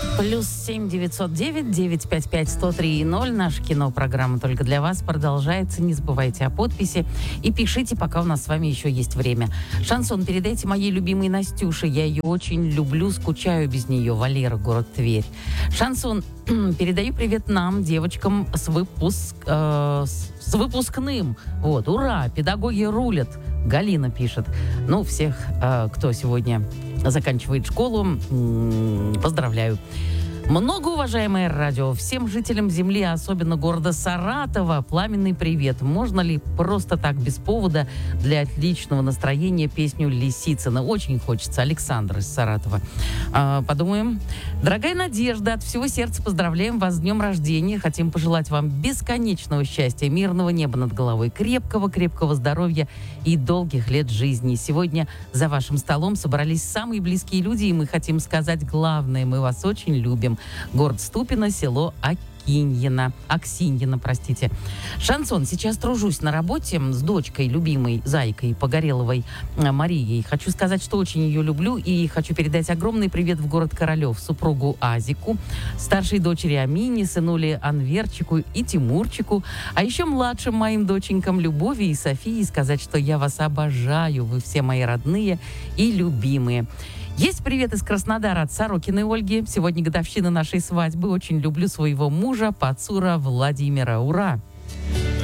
+7 909 955 103 0. Наша кинопрограмма только для вас продолжается. Не забывайте о подписи и пишите, пока у нас с вами еще есть время. Шансон передайте моей любимой Настюше. Я ее очень люблю, скучаю без нее. Валера, город Тверь. Шансон, передаю привет нам, девочкам, с выпускным. Вот, ура, педагоги рулят. Галина пишет. Ну, всех, кто сегодня заканчивает школу, поздравляю. Многоуважаемое радио, всем жителям Земли, особенно города Саратова, пламенный привет. Можно ли просто так, без повода, для отличного настроения песню Лисицына? Очень хочется. Александр из Саратова. Подумаем. Дорогая Надежда, от всего сердца поздравляем вас с днем рождения. Хотим пожелать вам бесконечного счастья, мирного неба над головой, крепкого здоровья и долгих лет жизни. Сегодня за вашим столом собрались самые близкие люди, и мы хотим сказать главное. Мы вас очень любим. Город Ступино, село Аксиньино. Шансон. Сейчас тружусь на работе с дочкой, любимой зайкой Погореловой Марией. Хочу сказать, что очень ее люблю, и хочу передать огромный привет в город Королев супругу Азику, старшей дочери Амине, сынуле Анверчику и Тимурчику, а еще младшим моим доченькам Любови и Софии сказать, что я вас обожаю, вы все мои родные и любимые. Есть привет из Краснодара от Сорокиной Ольги. Сегодня годовщина нашей свадьбы. Очень люблю своего мужа, Пацура Владимира. Ура!